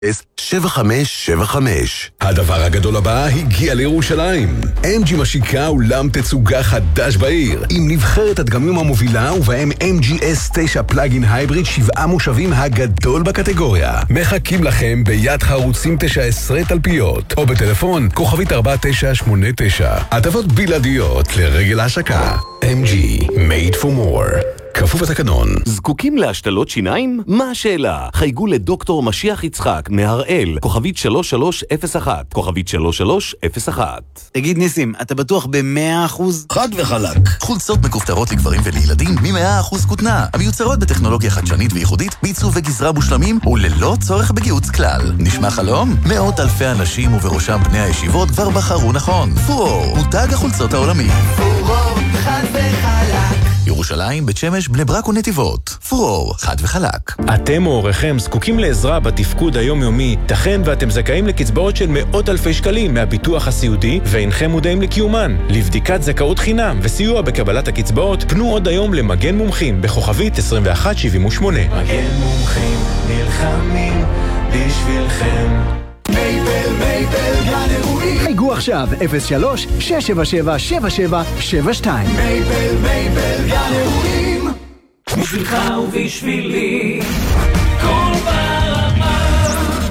7575. הדבר הגדול הבא הגיע לירושלים. MG משיקה אולם תצוגה חדש בעיר, עם נבחרת הדגמים המובילה ובהם MGS 9 פלאגין הייבריד 7 מושבים הגדול בקטגוריה. מחכים לכם ביד חרוצים 19 תלפיות, או בטלפון כוכבית 4989. הטבות בלעדיות לרגל ההשקה. MG, made for more. כפוף התקנון. זקוקים להשתלות שיניים? מה השאלה? חייגו לדוקטור משיח יצחק מהראל, כוכבית 3301, כוכבית 3301. תגיד ניסים, אתה בטוח ב100%? חד וחלק. חולצות מכופתרות לגברים ולילדים מ100% כותנה, המיוצרות בטכנולוגיה חדשנית וייחודית, בעיצוב וגזרה מושלמים וללא צורך בגיהוץ כלל. נשמע חלום? מאות אלפי אנשים ובראשם בני הישיבות כבר בחרו נכון. פורור, מותג החולצות העולמי. פורור, חד וחלק. ירושלים, בית שמש, בני ברק ונתיבות. פורור, חד וחלק. אתם או הוריכם זקוקים לעזרה בתפקוד היומיומי, תכן ואתם זכאים לקצבאות של מאות אלפי שקלים מהביטוח הסיעודי, ואינכם מודעים לקיומן. לבדיקת זכאות חינם וסיוע בקבלת הקצבאות, פנו עוד היום למגן מומחים בכוכבית 2178. מגן מומחים נלחמים בשבילכם. מייבל גן אירועים. חייגו עכשיו 03-677-7772. מייבל גן אירועים. בשבילך ובשבילי כל ברמה.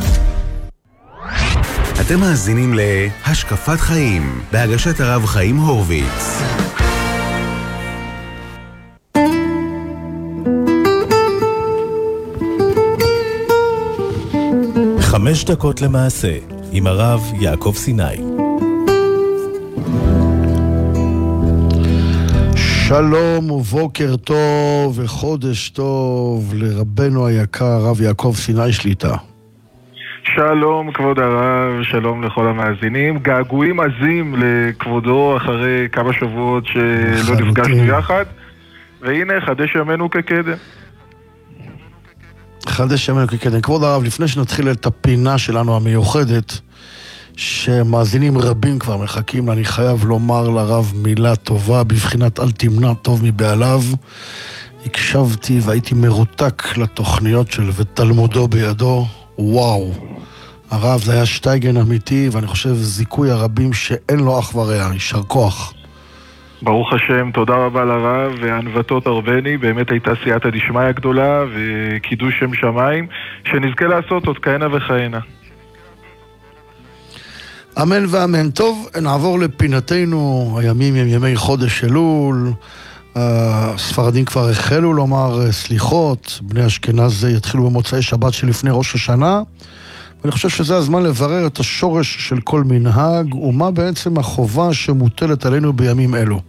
אתם מאזינים להשקפת חיים בהגשת הרב חיים הורוביץ. חמש דקות למעשה, עם הרב יעקב סיני. שלום ובוקר טוב וחודש טוב לרבנו היקר הרב יעקב סיני שליטה. שלום כבוד הרב, שלום לכל המאזינים. געגועים עזים לכבודו אחרי כמה שבועות שלא נפגשנו יחד, והנה חדש ימינו כקדם. חדש ימינו כקדם. כבוד הרב, לפני שנתחיל את הפינה שלנו המיוחדת, שמאזינים רבים כבר מחכים לה, אני חייב לומר לרב מילה טובה בבחינת אל תמנע טוב מבעליו. הקשבתי והייתי מרותק לתוכניות של ותלמודו בידו. וואו, הרב זה היה שטייגן אמיתי, ואני חושב זיכוי הרבים שאין לו אח ורע. יישר כוח. ברוך השם, תודה רבה לרב, והנבטות הרבני, באמת הייתה סייעתא דשמיא גדולה וקידוש שם שמיים, שנזכה לעשות עוד כהנה וכהנה. אמן ואמן. טוב, נעבור לפינתנו. הימים הם ימי חודש אלול, הספרדים כבר החלו לומר סליחות, בני אשכנז יתחילו במוצאי שבת שלפני ראש השנה, ואני חושב שזה הזמן לברר את השורש של כל מנהג, ומה בעצם החובה שמוטלת עלינו בימים אלו.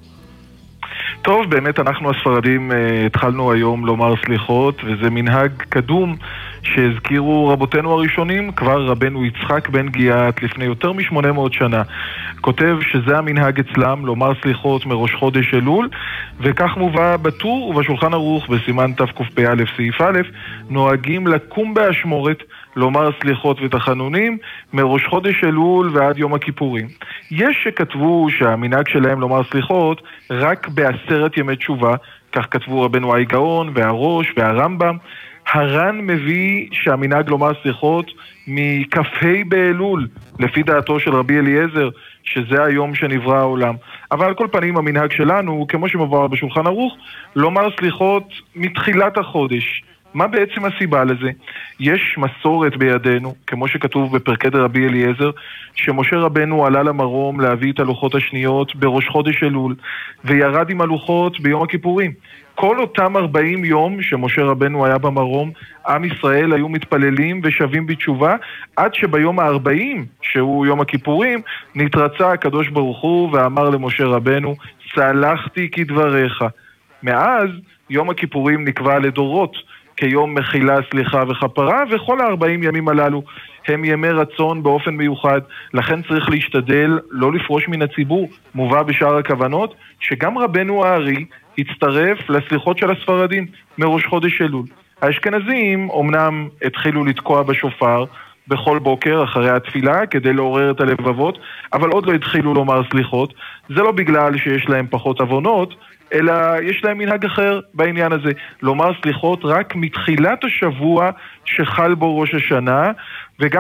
טוב, באמת אנחנו הספרדים התחלנו היום לומר סליחות, וזה מנהג קדום שהזכירו רבותינו הראשונים, כבר רבנו יצחק בן גיאת לפני יותר מ-800 שנה. כותב שזה המנהג אצלם, לומר סליחות מראש חודש אלול, וכך מובא בטור ובשולחן ערוך בסימן תקפ"א סעיף א', נוהגים לקום באשמורת, לומר סליחות ותחנונים מראש חודש אלול ועד יום הכיפורים. יש שכתבו שהמנהג שלהם לומר סליחות רק ב10 ימי תשובה, כך כתבו רבנו הגאון והראש והרמב"ם. הר"ן מביא שהמנהג לומר סליחות מכ"ה באלול, לפי דעתו של רבי אליעזר, שזה היום שנברא העולם. אבל על כל פנים המנהג שלנו, כמו שמובא בשולחן ערוך, לומר סליחות מתחילת החודש. מה בעצם הסיבה לזה? יש מסורת בידינו, כמו שכתוב בפרקי רבי אליעזר, שמשה רבנו עלה למרום להביא את הלוחות השניות בראש חודש אלול, וירד עם הלוחות ביום הכיפורים. כל אותם 40 יום שמשה רבנו היה במרום, עם ישראל היו מתפללים ושבים בתשובה, עד שביום ה-40, שהוא יום הכיפורים, נתרצה הקדוש ברוך הוא ואמר למשה רבנו, סלחתי כדבריך. מאז יום הכיפורים נקבע לדורות, כיום מחילה, סליחה וכפרה, וכל 40 ימים הללו הם ימי רצון באופן מיוחד, לכן צריך להשתדל לא לפרוש מן הציבור. מובא בשאר הכוונות שגם רבנו הארי הצטרף לסליחות של הספרדים מראש חודש אלול. האשכנזים אומנם התחילו לתקוע בשופר בכל בוקר אחרי התפילה כדי לעורר את הלבבות, אבל עוד לא התחילו לומר סליחות. זה לא בגלל שיש להם פחות עוונות, אלא יש להם מנהג אחר בעניין הזה, לומר סליחות רק מתחילת השבוע שחל בו ראש השנה, וגם